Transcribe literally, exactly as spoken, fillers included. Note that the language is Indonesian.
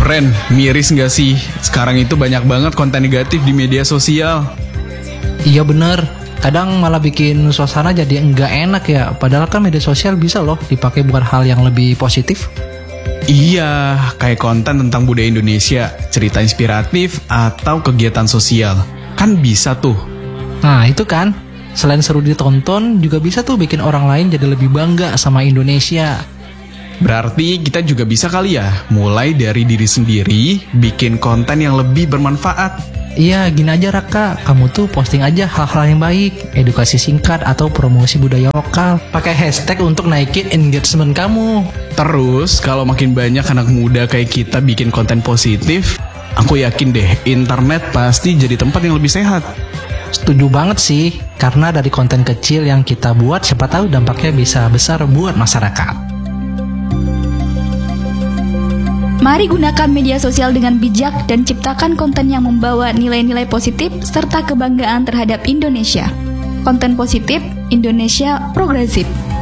Ren, miris nggak sih? Sekarang itu banyak banget konten negatif di media sosial. Iya bener, kadang malah bikin suasana jadi enggak enak ya. Padahal kan media sosial bisa loh dipakai buat hal yang lebih positif. Iya, kayak konten tentang budaya Indonesia, cerita inspiratif, atau kegiatan sosial. Kan bisa tuh. Nah itu kan, selain seru ditonton, juga bisa tuh bikin orang lain jadi lebih bangga sama Indonesia. Berarti kita juga bisa kali ya, mulai dari diri sendiri, bikin konten yang lebih bermanfaat. Iya, gini aja Raka, kamu tuh posting aja hal-hal yang baik, edukasi singkat atau promosi budaya lokal. Pakai hashtag untuk naikin engagement kamu. Terus, kalau makin banyak anak muda kayak kita bikin konten positif, aku yakin deh, internet pasti jadi tempat yang lebih sehat. Setuju banget sih, karena dari konten kecil yang kita buat, siapa tahu dampaknya bisa besar buat masyarakat. Mari gunakan media sosial dengan bijak dan ciptakan konten yang membawa nilai-nilai positif serta kebanggaan terhadap Indonesia. Konten positif Indonesia progresif.